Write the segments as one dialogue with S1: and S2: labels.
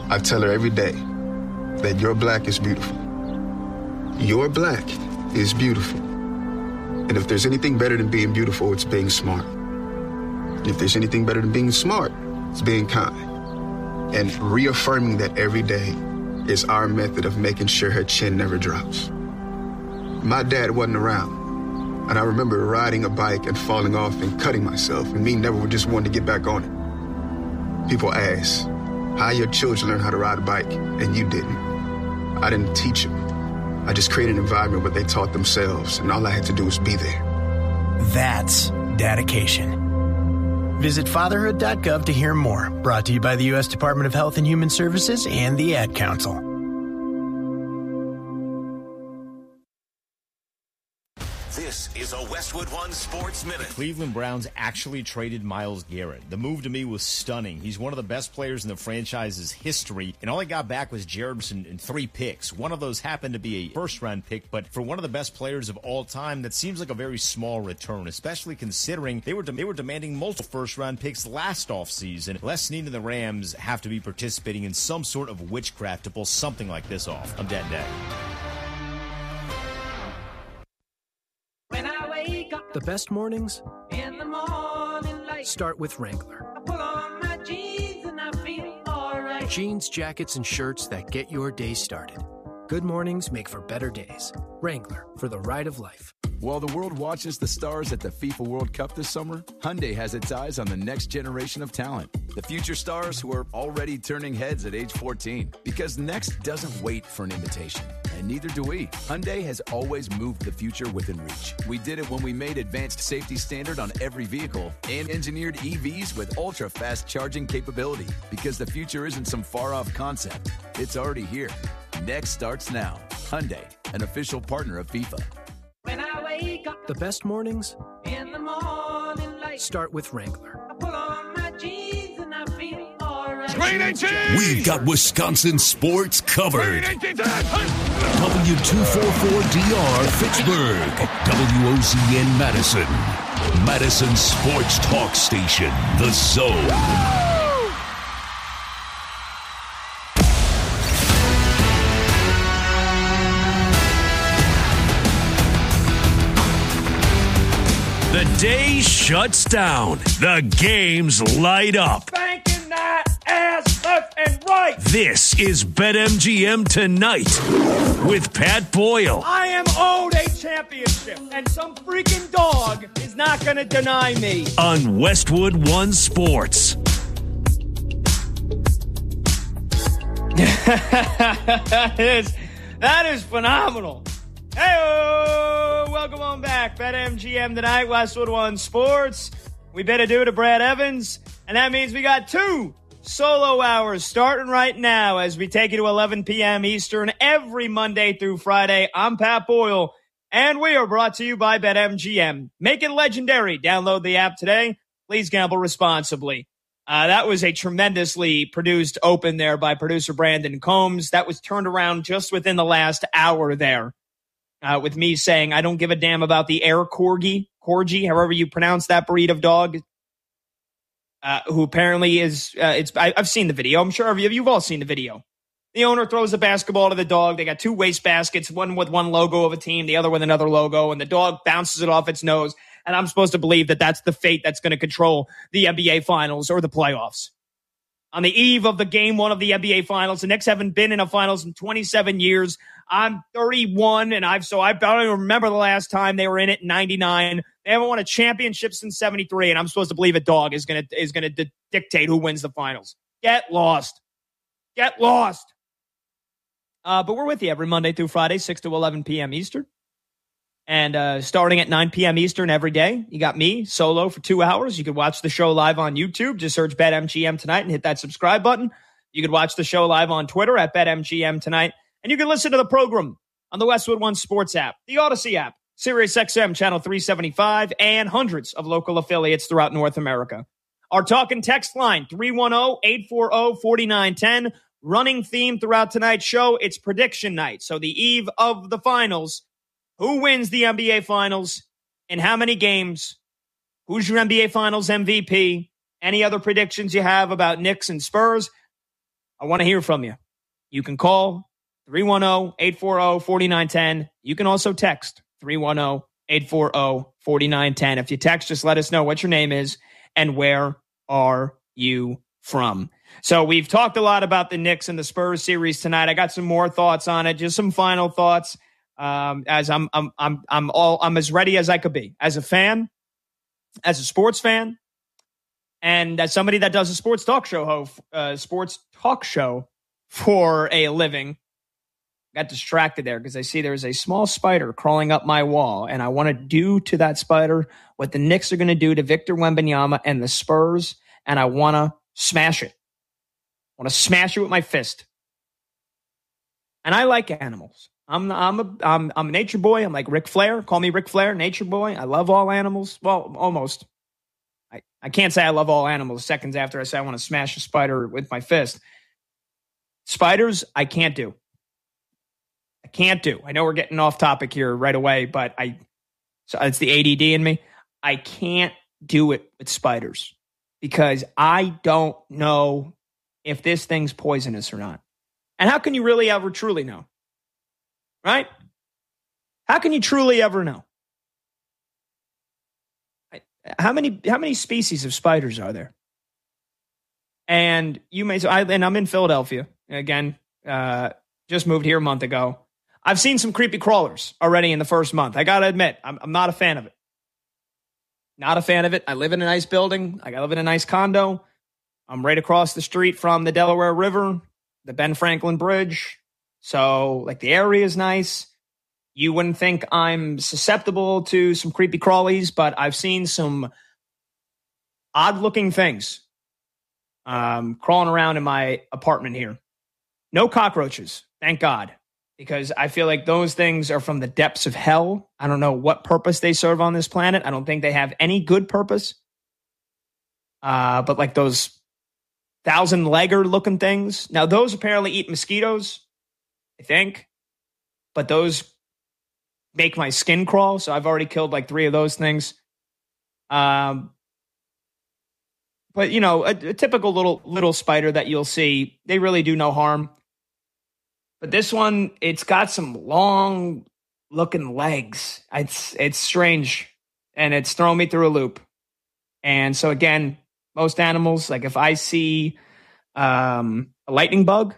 S1: I tell her every day that your black is beautiful. Your black is beautiful. And if there's anything better than being beautiful, it's being smart. And if there's anything better than being smart, it's being kind. And reaffirming that every day is our method of making sure her chin never drops. My dad wasn't around, and I remember riding a bike and falling off and cutting myself, and me never just wanting to get back on it. People ask, how your children learn how to ride a bike, and you didn't? I didn't teach them. I just created an environment where they taught themselves, and all I had to do was be there.
S2: That's dedication. Visit fatherhood.gov to hear more. Brought to you by the U.S. Department of Health and Human Services and the Ad Council.
S3: This is a Westwood One Sports Minute.
S4: The Cleveland Browns actually traded Myles Garrett. The move to me was stunning. He's one of the best players in the franchise's history, and all he got back was Jerison and 3 picks. One of those happened to be a first-round pick, but for one of the best players of all time, that seems like a very small return, especially considering they were demanding multiple first-round picks last offseason. Les Snead and the Rams have to be participating in some sort of witchcraft to pull something like this off. I'm Dan Day.
S5: The best mornings
S6: in the morning light.
S5: Start with Wrangler.
S6: I put on my jeans and I feel all right.
S5: Jeans, jackets, and shirts that get your day started. Good mornings make for better days. Wrangler, for the ride of life.
S7: While the world watches the stars at the FIFA World Cup this summer, Hyundai has its eyes on the next generation of talent. The future stars who are already turning heads at age 14. Because next doesn't wait for an invitation. And neither do we. Hyundai has always moved the future within reach. We did it when we made advanced safety standard on every vehicle and engineered EVs with ultra-fast charging capability. Because the future isn't some far-off concept. It's already here. Next starts now. Hyundai, an official partner of FIFA.
S6: When I wake up,
S5: the best mornings
S6: in the morning light.
S5: Start with Wrangler.
S6: I put on my jeans and I feel all right.
S8: We've got Wisconsin sports covered. W244DR Fitchburg, WOZN Madison, Madison Sports Talk Station, The Zone. The day shuts down. The games light up.
S6: Banking that ass left and right.
S8: This is BetMGM Tonight with Pat Boyle.
S6: I am owed a championship, and some freaking dog is not going to deny me.
S8: On Westwood One Sports.
S6: That is phenomenal. Hey, welcome on back. BetMGM Tonight, Westwood One Sports. We better do to Brad Evans, and that means we got 2 solo hours starting right now as we take you to 11 p.m. Eastern every Monday through Friday. I'm Pat Boyle, and we are brought to you by BetMGM. Make it legendary. Download the app today. Please gamble responsibly. That was a tremendously produced open there by producer Brandon Combs. That was turned around just within the last hour there. With me saying, I don't give a damn about the air corgi, however you pronounce that breed of dog, who apparently is, I've seen the video. I'm sure you've all seen the video. The owner throws the basketball to the dog. They got 2 waste baskets, one with one logo of a team, the other with another logo, and the dog bounces it off its nose. And I'm supposed to believe that that's the fate that's going to control the NBA Finals or the playoffs. On the eve of the game 1 of the NBA Finals, the Knicks haven't been in a Finals in 27 years. I'm 31, and I don't even remember the last time they were in it in 99. They haven't won a championship since 73, and I'm supposed to believe a dog is going to dictate who wins the Finals. Get lost. Get lost. But we're with you every Monday through Friday, 6 to 11 p.m. Eastern. And starting at 9 p.m. Eastern every day, you got me solo for 2 hours. You could watch the show live on YouTube. Just search BetMGM Tonight and hit that subscribe button. You could watch the show live on Twitter at BetMGM Tonight. And you can listen to the program on the Westwood One Sports app, the Odyssey app, SiriusXM Channel 375, and hundreds of local affiliates throughout North America. Our talk and text line, 310-840-4910. Running theme throughout tonight's show, it's prediction night. So the eve of the finals, who wins the NBA Finals, in how many games, who's your NBA Finals MVP, any other predictions you have about Knicks and Spurs. I want to hear from you. You can call 310-840-4910. You can also text 310-840-4910. If you text, just let us know what your name is and where are you from. So we've talked a lot about the Knicks and the Spurs series tonight. I got some more thoughts on it, just some final thoughts. As I'm as ready as I could be as a fan, as a sports fan, and as somebody that does a sports talk show for a living. Got distracted there because I see there's a small spider crawling up my wall, and I want to do to that spider what the Knicks are going to do to Victor Wembanyama and the Spurs, and I want to smash it. I want to smash it with my fist. And I like animals. I'm a nature boy. I'm like Ric Flair. Call me Ric Flair, nature boy. I love all animals. Well, almost. I can't say I love all animals seconds after I say I want to smash a spider with my fist. Spiders, I can't do. I know we're getting off topic here right away, but so it's the ADD in me. I can't do it with spiders because I don't know if this thing's poisonous or not. And how can you really ever truly know? Right? How can you truly ever know? How many species of spiders are there? And you may say, and I'm in Philadelphia again. Just moved here a month ago. I've seen some creepy crawlers already in the first month. I got to admit, I'm not a fan of it. Not a fan of it. I live in a nice building. I live in a nice condo. I'm right across the street from the Delaware River, the Ben Franklin Bridge. So, the area is nice. You wouldn't think I'm susceptible to some creepy crawlies, but I've seen some odd-looking things crawling around in my apartment here. No cockroaches, thank God. Because I feel like those things are from the depths of hell. I don't know what purpose they serve on this planet. I don't think they have any good purpose. But those 1,000-legger looking things. Now, those apparently eat mosquitoes, I think. But those make my skin crawl. So I've already killed 3 of those things. But, a typical little spider that you'll see, they really do no harm. But this one, it's got some long-looking legs. It's strange, and it's thrown me through a loop. And so, again, most animals, if I see a lightning bug,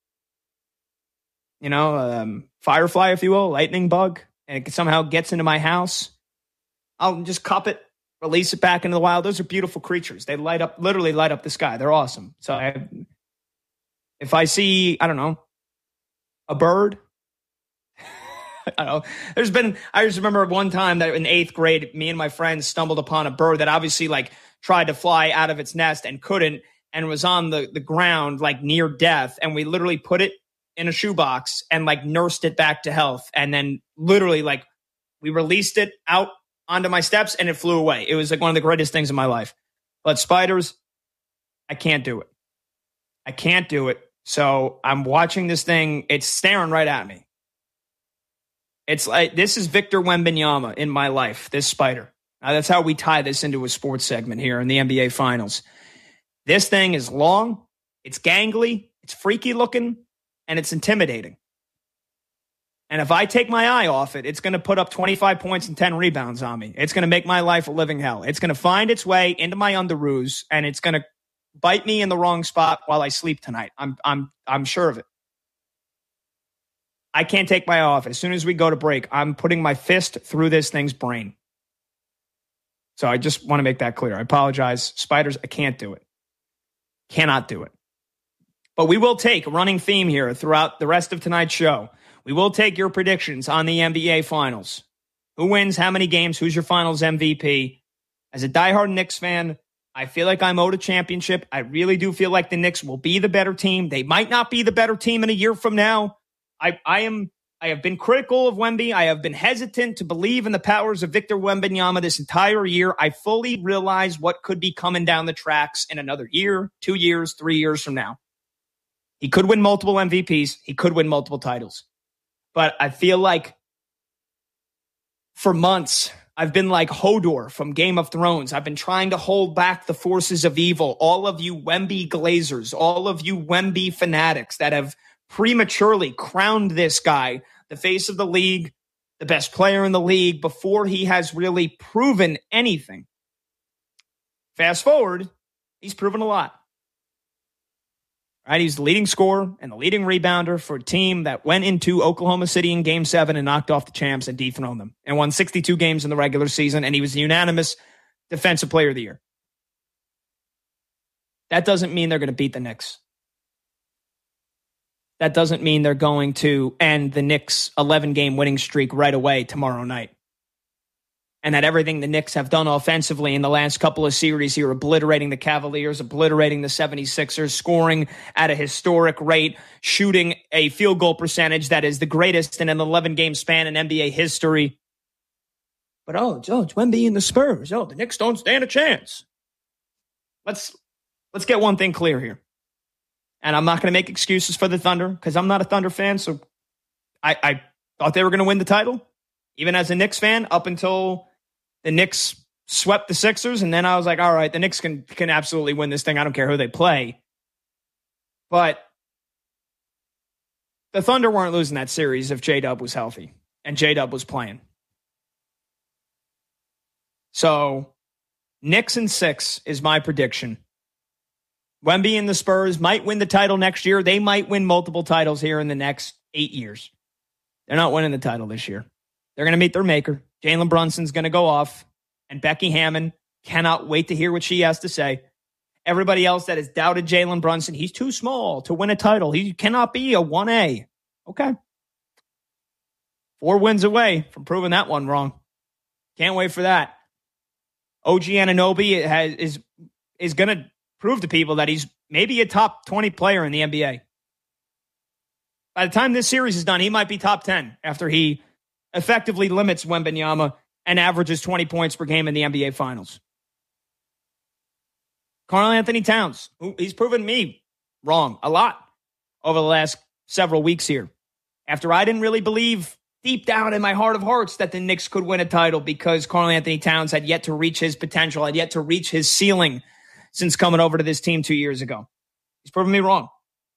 S6: firefly, if you will, lightning bug, and it somehow gets into my house, I'll just cup it, release it back into the wild. Those are beautiful creatures. They literally light up the sky. They're awesome. So if I see, I don't know, a bird. I don't know. I just remember one time that in 8th grade, me and my friends stumbled upon a bird that obviously tried to fly out of its nest and couldn't, and was on the ground near death. And we literally put it in a shoebox and nursed it back to health. And then literally we released it out onto my steps and it flew away. It was one of the greatest things in my life. But spiders, I can't do it. I can't do it. So I'm watching this thing. It's staring right at me. It's this is Victor Wembanyama in my life, this spider. Now, that's how we tie this into a sports segment here in the NBA Finals. This thing is long, it's gangly, it's freaky looking, and it's intimidating. And if I take my eye off it, it's going to put up 25 points and 10 rebounds on me. It's going to make my life a living hell. It's going to find its way into my underoos, and it's going to bite me in the wrong spot while I sleep tonight. I'm sure of it. I can't take my eye off it. As soon as we go to break, I'm putting my fist through this thing's brain. So I just want to make that clear. I apologize. Spiders, I can't do it. Cannot do it. But we will take a running theme here throughout the rest of tonight's show. We will take your predictions on the NBA Finals. Who wins, how many games, who's your Finals MVP? As a diehard Knicks fan, I feel like I'm owed a championship. I really do feel like the Knicks will be the better team. They might not be the better team in a year from now. I have been critical of Wemby. I have been hesitant to believe in the powers of Victor Wembanyama this entire year. I fully realize what could be coming down the tracks in another year, 2 years, 3 years from now. He could win multiple MVPs. He could win multiple titles. But I feel like for months, I've been like Hodor from Game of Thrones. I've been trying to hold back the forces of evil. All of you Wemby Glazers, all of you Wemby fanatics that have prematurely crowned this guy the face of the league, the best player in the league, before he has really proven anything. Fast forward, he's proven a lot. Right, he's the leading scorer and the leading rebounder for a team that went into Oklahoma City in Game 7 and knocked off the champs and dethroned them and won 62 games in the regular season, and he was the unanimous Defensive Player of the Year. That doesn't mean they're going to beat the Knicks. That doesn't mean they're going to end the Knicks' 11-game winning streak right away tomorrow night. And that everything the Knicks have done offensively in the last couple of series here, obliterating the Cavaliers, obliterating the 76ers, scoring at a historic rate, shooting a field goal percentage that is the greatest in an 11-game span in NBA history. But, it's Wemby and the Spurs. The Knicks don't stand a chance. Let's get one thing clear here. And I'm not going to make excuses for the Thunder because I'm not a Thunder fan, so I thought they were going to win the title, even as a Knicks fan, up until the Knicks swept the Sixers, and then I was like, all right, the Knicks can absolutely win this thing. I don't care who they play. But the Thunder weren't losing that series if J-Dub was healthy, and J-Dub was playing. So, Knicks in 6 is my prediction. Wemby and the Spurs might win the title next year. They might win multiple titles here in the next 8 years. They're not winning the title this year. They're going to meet their maker. Jalen Brunson's going to go off, and Becky Hammon cannot wait to hear what she has to say. Everybody else that has doubted Jalen Brunson, he's too small to win a title. He cannot be a 1A. Okay. 4 wins away from proving that one wrong. Can't wait for that. OG Anunoby is going to prove to people that he's maybe a top 20 player in the NBA. By the time this series is done, he might be top 10 after he effectively limits Wembanyama and averages 20 points per game in the NBA Finals. Karl-Anthony Towns, he's proven me wrong a lot over the last several weeks here. After I didn't really believe deep down in my heart of hearts that the Knicks could win a title because Karl-Anthony Towns had yet to reach his potential, had yet to reach his ceiling since coming over to this team 2 years ago. He's proven me wrong.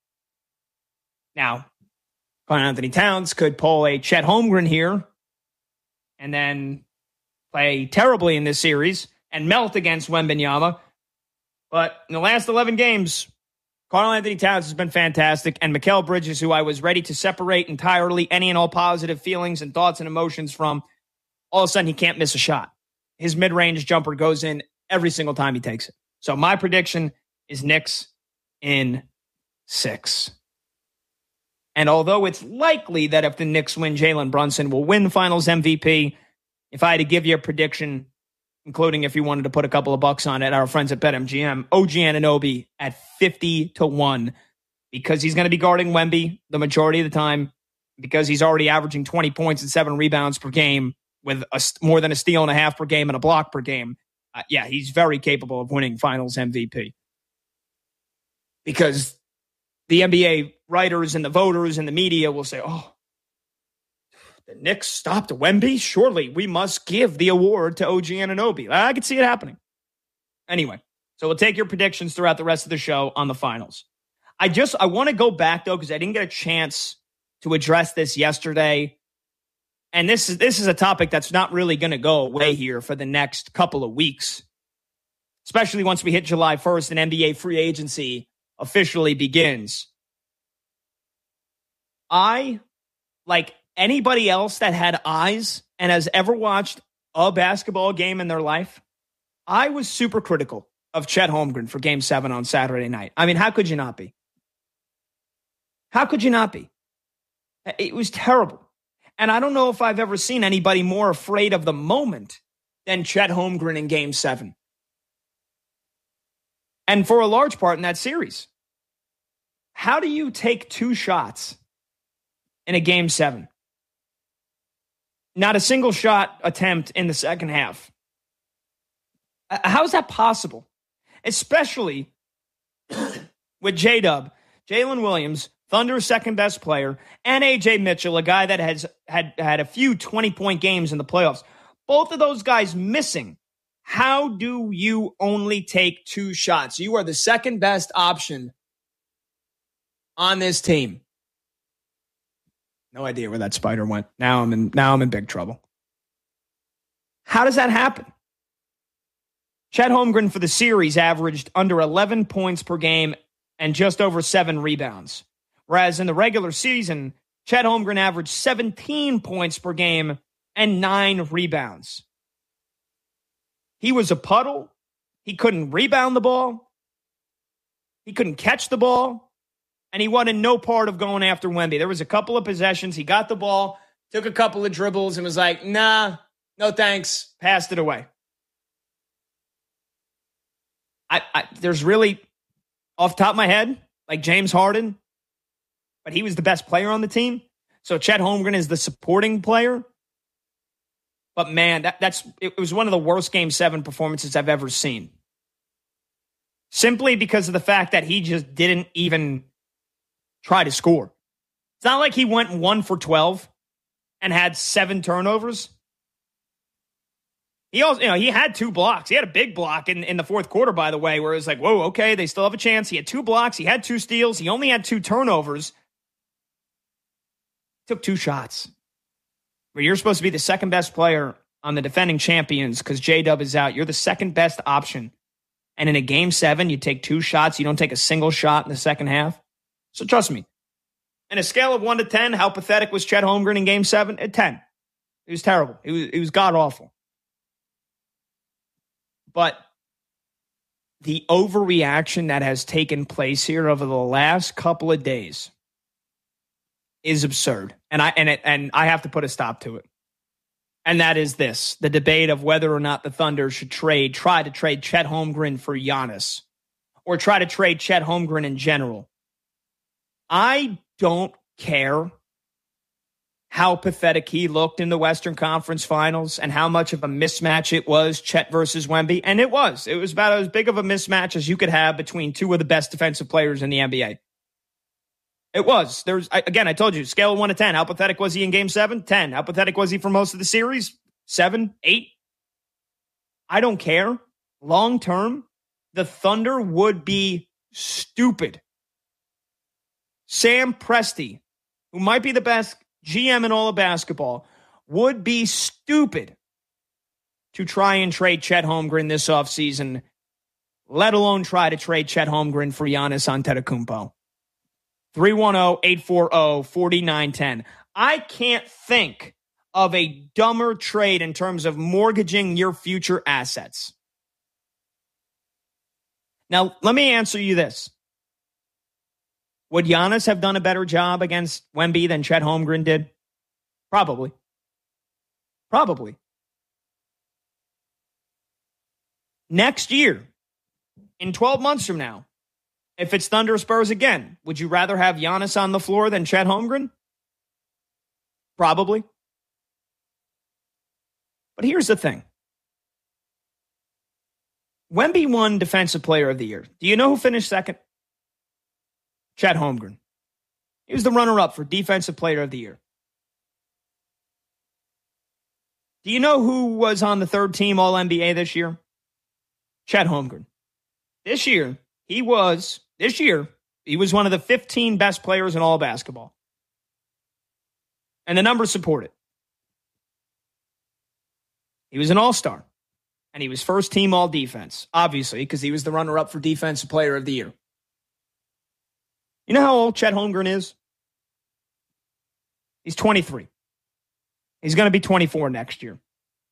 S6: Now, Karl-Anthony Towns could pull a Chet Holmgren here and then play terribly in this series and melt against Wembanyama. But in the last 11 games, Karl-Anthony Towns has been fantastic, and Mikal Bridges, who I was ready to separate entirely any and all positive feelings and thoughts and emotions from, all of a sudden he can't miss a shot. His mid-range jumper goes in every single time he takes it. So my prediction is Knicks in 6. And although it's likely that if the Knicks win, Jalen Brunson will win the Finals MVP, if I had to give you a prediction, including if you wanted to put a couple of bucks on it, our friends at BetMGM, OG Anunoby at 50-1, because he's going to be guarding Wemby the majority of the time, because he's already averaging 20 points and 7 rebounds per game with more than a steal and a half per game and a block per game. He's very capable of winning Finals MVP. Because the NBA writers and the voters and the media will say, the Knicks stopped Wemby? Surely we must give the award to OG Anunoby. I could see it happening. Anyway, so we'll take your predictions throughout the rest of the show on the Finals. I want to go back, though, because I didn't get a chance to address this yesterday. And this is a topic that's not really going to go away here for the next couple of weeks, especially once we hit July 1st and NBA free agency officially begins. I, like anybody else that had eyes and has ever watched a basketball game in their life, I was super critical of Chet Holmgren for Game 7 on Saturday night. I mean, how could you not be? How could you not be? It was terrible. And I don't know if I've ever seen anybody more afraid of the moment than Chet Holmgren in Game 7. And for a large part in that series. How do you take 2 shots in a Game 7? Not a single shot attempt in the second half. How is that possible? Especially with J-Dub, Jalen Williams, Thunder's second best player, and A.J. Mitchell, a guy that has had a few 20-point games in the playoffs. both of those guys missing. How do you only take 2 shots? You are the second best option on this team. No idea where that spider went. Now I'm in big trouble. How does that happen? Chet Holmgren for the series averaged under 11 points per game and just over 7 rebounds. Whereas in the regular season, Chet Holmgren averaged 17 points per game and 9 rebounds. He was a puddle. He couldn't rebound the ball. He couldn't catch the ball. And he wanted no part of going after Wemby. There was a couple of possessions. He got the ball, took a couple of dribbles, and was like, nah, no thanks. Passed it away. There's really, off the top of my head, like James Harden, but he was the best player on the team. So Chet Holmgren is the supporting player. But man, it was one of the worst Game 7 performances I've ever seen. Simply because of the fact that he just didn't even try to score. It's not like he went 1 for 12 and had 7 turnovers. He also, he had 2 blocks. He had a big block in the fourth quarter, by the way, where it was like, whoa, okay, they still have a chance. He had 2 blocks. He had 2 steals. He only had 2 turnovers. Took 2 shots. But you're supposed to be the second best player on the defending champions because J-Dub is out. You're the second best option. And in a Game 7, you take 2 shots. You don't take a single shot in the second half. So trust me. In a scale of 1 to 10, how pathetic was Chet Holmgren in Game 7? At 10. It was terrible. It was god-awful. But the overreaction that has taken place here over the last couple of days is absurd. And I have to put a stop to it. And that is this, the debate of whether or not the Thunder should try to trade Chet Holmgren for Giannis or try to trade Chet Holmgren in general. I don't care how pathetic he looked in the Western Conference Finals and how much of a mismatch it was, Chet versus Wemby. And it was. It was about as big of a mismatch as you could have between 2 of the best defensive players in the NBA. It was. I told you, scale of 1 to 10. How pathetic was he in Game 7? 10. How pathetic was he for most of the series? 7, 8. I don't care. Long term, the Thunder would be stupid. Sam Presti, who might be the best GM in all of basketball, would be stupid to try and trade Chet Holmgren this offseason, let alone try to trade Chet Holmgren for Giannis Antetokounmpo. 310-840-4910. I can't think of a dumber trade in terms of mortgaging your future assets. Now, let me answer you this. Would Giannis have done a better job against Wemby than Chet Holmgren did? Probably. Next year, in 12 months from now, if it's Thunder Spurs again, would you rather have Giannis on the floor than Chet Holmgren? Probably. But here's the thing. Wemby won Defensive Player of the Year. Do you know who finished second? Chet Holmgren. He was the runner-up for Defensive Player of the Year. Do you know who was on the 3rd team All-NBA this year? Chet Holmgren. This year, he was one of the 15 best players in all of basketball. And the numbers support it. He was an all-star. And he was 1st team All-Defense, obviously, because he was the runner-up for Defensive Player of the Year. You know how old Chet Holmgren is? He's 23. He's going to be 24 next year.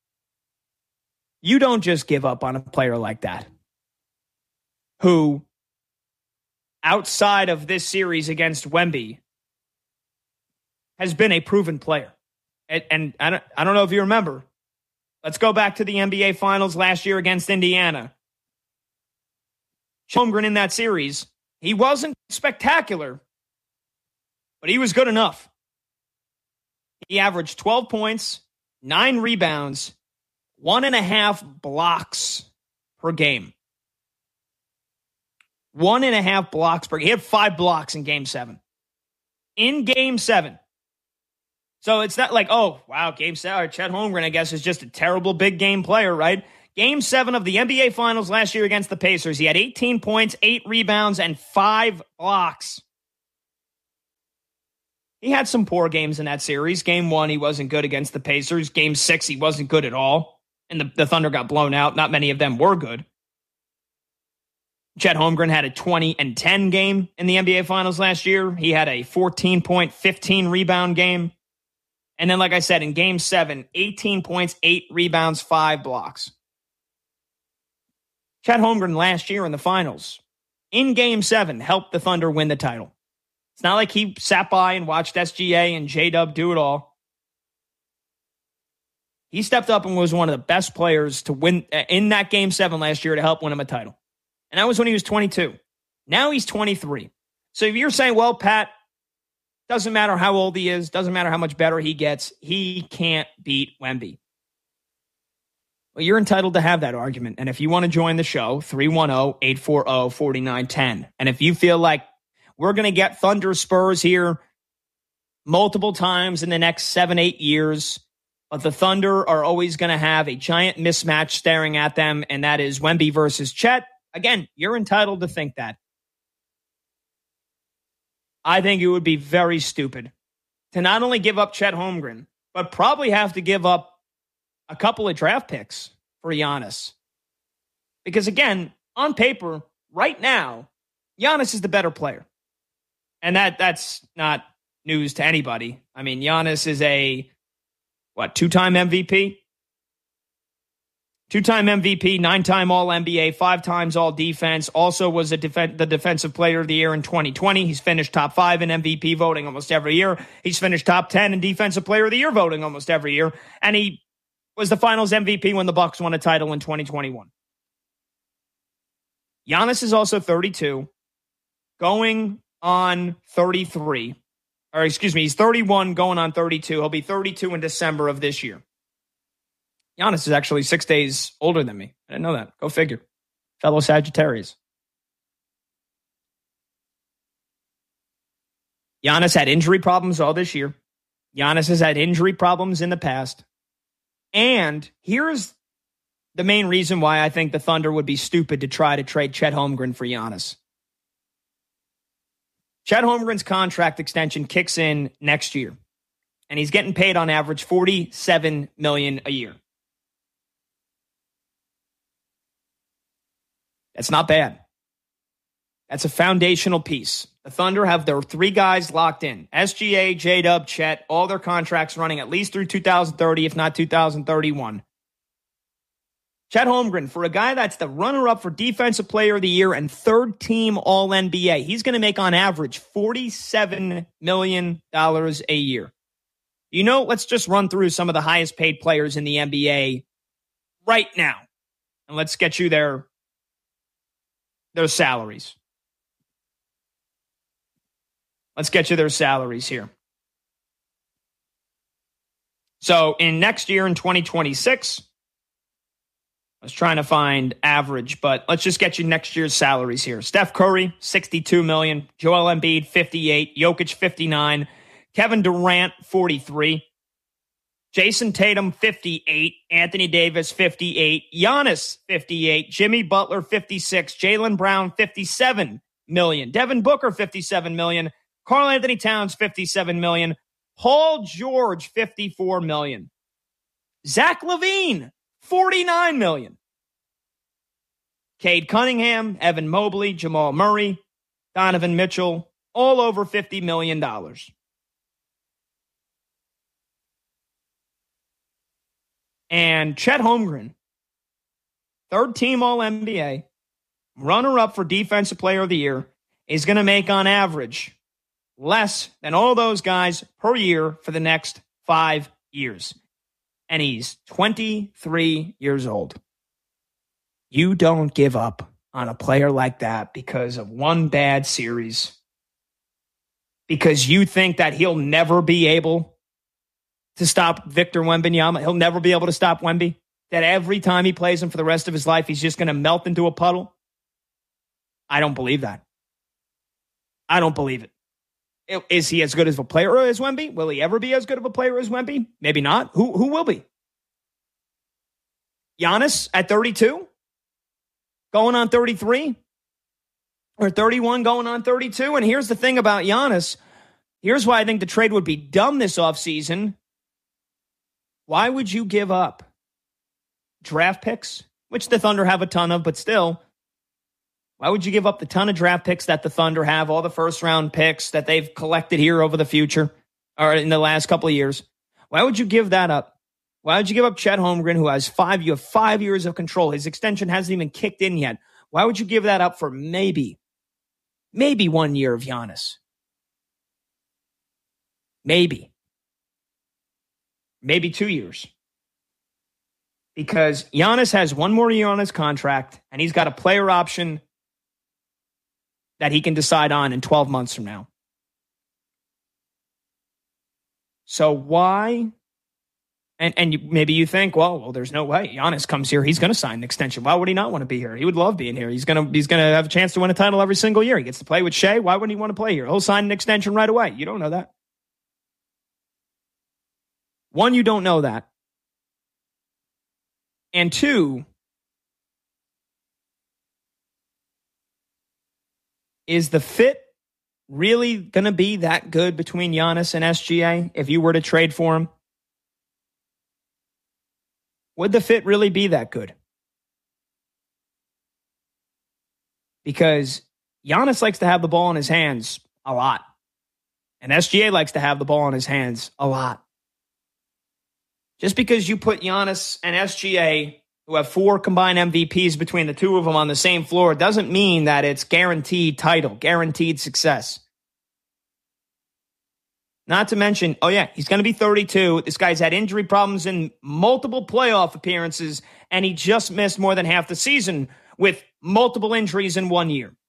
S6: You don't just give up on a player like that, who, outside of this series against Wemby, has been a proven player. And I don't know if you remember. Let's go back to the NBA Finals last year against Indiana. Holmgren in that series, he wasn't spectacular, but he was good enough. He averaged 12 points, 9 rebounds, 1.5 blocks per game. 1.5 blocks per game. He had 5 blocks in Game 7. In Game 7. So it's not like, oh, wow, Game 7, Chet Holmgren, I guess, is just a terrible big game player, right? Game 7 of the NBA Finals last year against the Pacers. He had 18 points, 8 rebounds, and 5 blocks. He had some poor games in that series. Game 1, he wasn't good against the Pacers. Game 6, he wasn't good at all. And the Thunder got blown out. Not many of them were good. Chet Holmgren had a 20-10 game in the NBA Finals last year. He had a 14-point, 15-rebound game. And then, like I said, in Game 7, 18 points, 8 rebounds, 5 blocks. Chet Holmgren last year in the Finals, in Game 7, helped the Thunder win the title. It's not like he sat by and watched SGA and J-Dub do it all. He stepped up and was one of the best players to win in that Game 7 last year to help win him a title. And that was when he was 22. Now he's 23. So if you're saying, well, Pat, doesn't matter how old he is, doesn't matter how much better he gets, he can't beat Wemby. Well, you're entitled to have that argument. And if you want to join the show, 310-840-4910. And if you feel like we're going to get Thunder Spurs here multiple times in the next 7-8 years, but the Thunder are always going to have a giant mismatch staring at them, and that is Wemby versus Chet. Again, you're entitled to think that. I think it would be very stupid to not only give up Chet Holmgren, but probably have to give up a couple of draft picks for Giannis. Because again, on paper, right now, Giannis is the better player. And that's not news to anybody. I mean, Giannis is a, two-time MVP? 2-time MVP, 9-time All-NBA, 5 times All-Defense. Also was the Defensive Player of the Year in 2020. He's finished top 5 in MVP voting almost every year. He's finished top 10 in Defensive Player of the Year voting almost every year. And he was the Finals MVP when the Bucks won a title in 2021. Giannis is also 32, going on 33. Or excuse me, he's 31 going on 32. He'll be 32 in December of this year. Giannis is actually 6 days older than me. I didn't know that. Go figure. Fellow Sagittarius. Giannis had injury problems all this year. Giannis has had injury problems in the past. And here's the main reason why I think the Thunder would be stupid to try to trade Chet Holmgren for Giannis. Chet Holmgren's contract extension kicks in next year. And he's getting paid on average $47 million a year. That's not bad. That's a foundational piece. The Thunder have their 3 guys locked in. SGA, J-Dub, Chet, all their contracts running at least through 2030, if not 2031. Chet Holmgren, for a guy that's the runner-up for Defensive Player of the Year and 3rd-team All-NBA, he's going to make on average $47 million a year. You know, let's just run through some of the highest-paid players in the NBA right now. And let's get you their salaries. Let's get you their salaries here. So in next year, in 2026, I was trying to find average, but let's just get you next year's salaries here. Steph Curry, $62 million. Joel Embiid, $58. Jokic, $59. Kevin Durant, $43. Jason Tatum, $58. Anthony Davis, $58. Giannis, $58. Jimmy Butler, $56. Jaylen Brown, $57 million. Devin Booker, $57 million. Karl Anthony Towns, $57 million. Paul George, $54 million. Zach LaVine, $49 million. Cade Cunningham, Evan Mobley, Jamal Murray, Donovan Mitchell, all over $50 million. And Chet Holmgren, 3rd-team All-NBA, runner-up for Defensive Player of the Year, is going to make on average less than all those guys per year for the next 5 years. And he's 23 years old. You don't give up on a player like that because of one bad series. Because you think that he'll never be able to stop Victor Wembanyama. He'll never be able to stop Wemby. That every time he plays him for the rest of his life, he's just going to melt into a puddle. I don't believe that. I don't believe it. Is he as good as a player as Wemby? Will he ever be as good of a player as Wemby? Maybe not. Who will be? Giannis at 32? Going on 33? Or 31 going on 32? And here's the thing about Giannis. Here's why I think the trade would be dumb this offseason. Why would you give up draft picks, which the Thunder have a ton of, but still, why would you give up the ton of draft picks that the Thunder have, all the first-round picks that they've collected here over the future, or in the last couple of years? Why would you give that up? Why would you give up Chet Holmgren, who has 5 years of control? His extension hasn't even kicked in yet. Why would you give that up for maybe 1 year of Giannis? Maybe 2 years. Because Giannis has 1 more year on his contract, and he's got a player option that he can decide on in 12 months from now. So why? And maybe you think, well, there's no way. Giannis comes here, he's going to sign an extension. Why would he not want to be here? He would love being here. He's going to have a chance to win a title every single year. He gets to play with Shea. Why wouldn't he want to play here? He'll sign an extension right away. You don't know that. One, you don't know that. And two, is the fit really going to be that good between Giannis and SGA if you were to trade for him? Would the fit really be that good? Because Giannis likes to have the ball in his hands a lot. And SGA likes to have the ball in his hands a lot. Just because you put Giannis and SGA, who have 4 combined MVPs between the two of them on the same floor, doesn't mean that it's guaranteed title, guaranteed success. Not to mention, he's going to be 32. This guy's had injury problems in multiple playoff appearances, and he just missed more than half the season with multiple injuries in 1 year.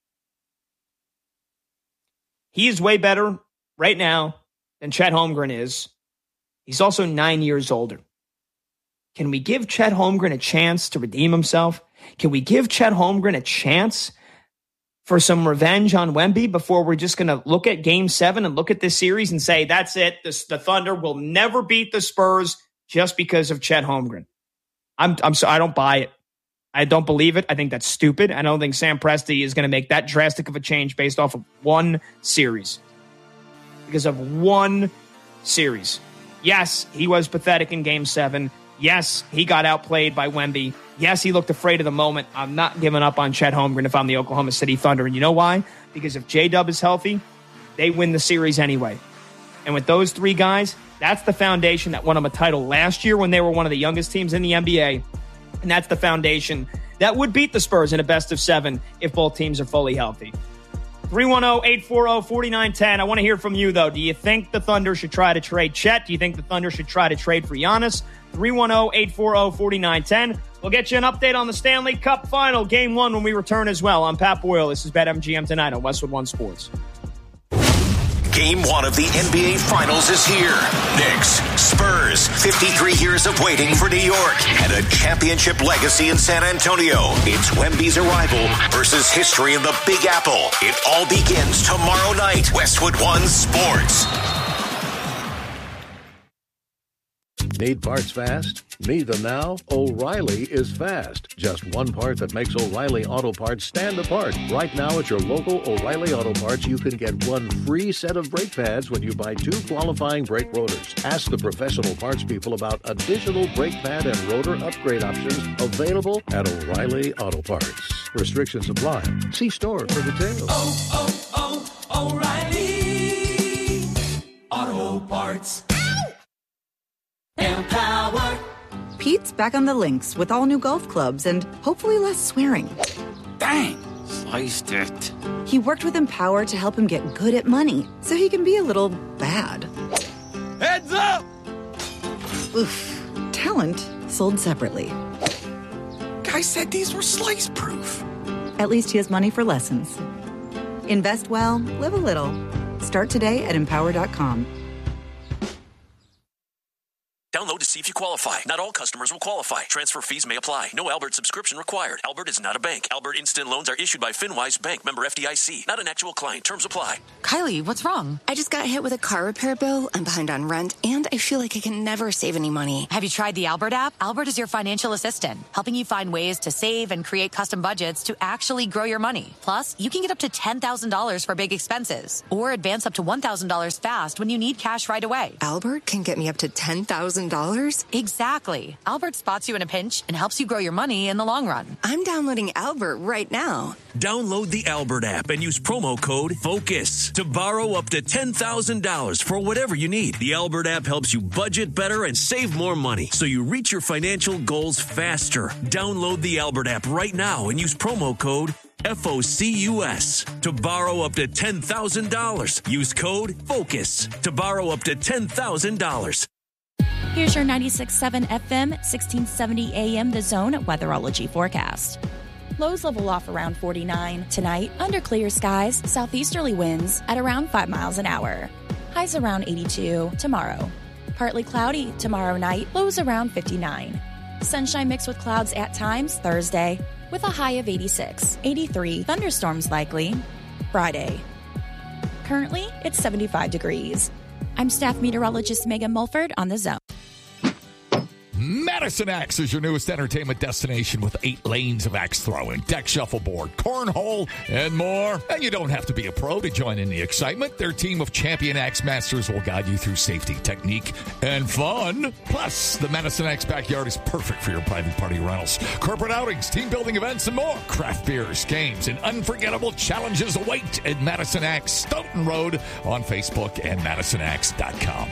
S6: He is way better right now than Chet Holmgren is. He's also 9 years older. Can we give Chet Holmgren a chance to redeem himself? Can we give Chet Holmgren a chance for some revenge on Wemby before we're just going to look at Game 7 and look at this series and say, that's it, the Thunder will never beat the Spurs just because of Chet Holmgren? I'm sorry, I don't buy it. I don't believe it. I think that's stupid. I don't think Sam Presti is going to make that drastic of a change based off of one series. Because of one series. Yes, he was pathetic in Game 7. Yes, he got outplayed by Wemby. Yes, he looked afraid of the moment. I'm not giving up on Chet Holmgren if I'm the Oklahoma City Thunder. And you know why? Because if J-Dub is healthy, they win the series anyway. And with those 3 guys, that's the foundation that won them a title last year when they were one of the youngest teams in the NBA. And that's the foundation that would beat the Spurs in a best of 7 if both teams are fully healthy. 310-840-4910. I want to hear from you, though. Do you think the Thunder should try to trade Chet? Do you think the Thunder should try to trade for Giannis? 310-840-4910. We'll get you an update on the Stanley Cup Final, Game 1, when we return as well. I'm Pat Boyle. This is BetMGM tonight on Westwood One Sports.
S3: Game 1 of the NBA Finals is here. Knicks, Spurs, 53 years of waiting for New York and a championship legacy in San Antonio. It's Wemby's arrival versus history in the Big Apple. It all begins tomorrow night. Westwood One Sports.
S9: Need parts fast? Need them now? O'Reilly is fast. Just one part that makes O'Reilly Auto Parts stand apart. Right now at your local O'Reilly Auto Parts, you can get 1 free set of brake pads when you buy 2 qualifying brake rotors. Ask the professional parts people about additional brake pad and rotor upgrade options available at O'Reilly Auto Parts. Restrictions apply. See store for details.
S10: O'Reilly Auto Parts. Empower.
S11: Pete's back on the links with all new golf clubs and hopefully less swearing.
S12: Dang, sliced it.
S11: He worked with Empower to help him get good at money so he can be a little bad.
S12: Heads up!
S11: Oof. Talent sold separately.
S12: Guy said these were slice proof.
S11: At least he has money for lessons. Invest well, live a little. Start today at Empower.com.
S13: Download to see if you qualify. Not all customers will qualify. Transfer fees may apply. No Albert subscription required. Albert is not a bank. Albert Instant Loans are issued by FinWise Bank, member FDIC. Not an actual client. Terms apply.
S14: Kylie, what's wrong? I just got hit with a car repair bill. I'm behind on rent, and I feel like I can never save any money.
S15: Have you tried the Albert app? Albert is your financial assistant, helping you find ways to save and create custom budgets to actually grow your money. Plus, you can get up to $10,000 for big expenses, or advance up to $1,000 fast when you need cash right away.
S14: Albert can get me up to $10,000?
S15: Exactly. Albert spots you in a pinch and helps you grow your money in the long run.
S14: I'm downloading Albert right now.
S8: Download the Albert app and use promo code FOCUS to borrow up to $10,000 for whatever you need. The Albert app helps you budget better and save more money so you reach your financial goals faster. Download the Albert app right now and use promo code FOCUS to borrow up to $10,000. Use code FOCUS to borrow up to $10,000.
S16: Here's your 96.7 FM, 1670 AM The Zone weatherology forecast. Lows level off around 49. Tonight, under clear skies, southeasterly winds at around 5 miles an hour. Highs around 82 tomorrow. Partly cloudy tomorrow night, lows around 59. Sunshine mixed with clouds at times Thursday, with a high of 86. 83, thunderstorms likely Friday. Currently, it's 75 degrees. I'm staff meteorologist Megan Mulford on The Zone.
S17: Madison Axe is your newest entertainment destination with 8 lanes of axe throwing, deck shuffleboard, cornhole, and more. And you don't have to be a pro to join in the excitement. Their team of champion axe masters will guide you through safety, technique, and fun. Plus, the Madison Axe backyard is perfect for your private party rentals, corporate outings, team building events, and more. Craft beers, games, and unforgettable challenges await at Madison Axe, Stoughton Road on Facebook and MadisonAxe.com.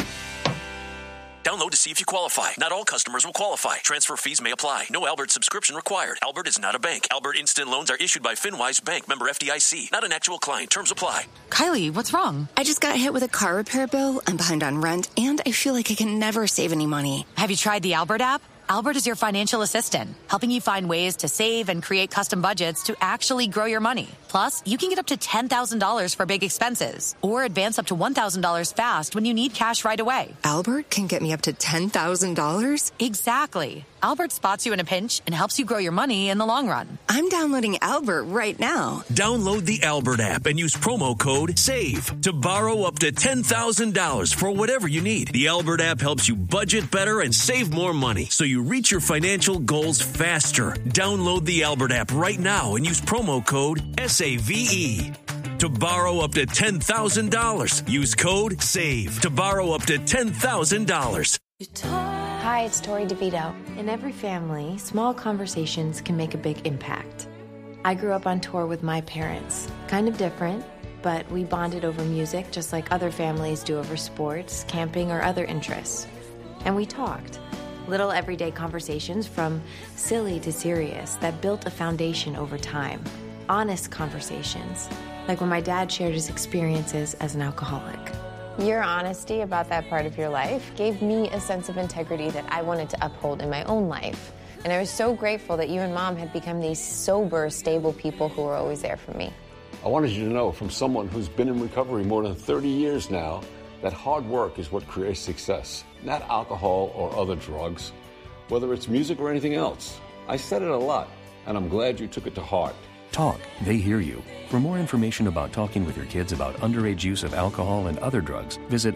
S13: Download to see if you qualify. Not all customers will qualify. Transfer fees may apply. No Albert subscription required. Albert is not a bank. Albert Instant Loans are issued by FinWise Bank, member FDIC. Not an actual client. Terms apply.
S14: Kylie, what's wrong? I just got hit with a car repair bill. I'm behind on rent, and I feel like I can never save any money.
S15: Have you tried the Albert app? Albert is your financial assistant, helping you find ways to save and create custom budgets to actually grow your money. Plus, you can get up to $10,000 for big expenses, or advance up to $1,000 fast when you need cash right away.
S14: Albert can get me up to $10,000?
S15: Exactly. Albert spots you in a pinch and helps you grow your money in the long run.
S14: I'm downloading Albert right now.
S8: Download the Albert app and use promo code SAVE to borrow up to $10,000 for whatever you need. The Albert app helps you budget better and save more money so you reach your financial goals faster. Download the Albert app right now and use promo code SAVE to borrow up to $10,000. Use code SAVE to borrow up to $10,000.
S18: Hi, it's Tori DeVito. In every family, small conversations can make a big impact. I grew up on tour with my parents. Kind of different, but we bonded over music just like other families do over sports, camping, or other interests. And we talked. Little everyday conversations from silly to serious that built a foundation over time. Honest conversations, like when my dad shared his experiences as an alcoholic.
S19: Your honesty about that part of your life gave me a sense of integrity that I wanted to uphold in my own life. And I was so grateful that you and Mom had become these sober, stable people who were always there for me.
S20: I wanted you to know from someone who's been in recovery more than 30 years now that hard work is what creates success, not alcohol or other drugs, whether it's music or anything else. I said it a lot, and I'm glad you took it to heart.
S21: Talk, they hear you. For more information about talking with your kids about underage use of alcohol and other drugs, visit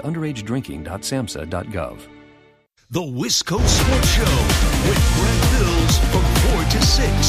S21: underagedrinking.samhsa.gov.
S8: The Wisco Sports Show with Brett Bills from 4 to 6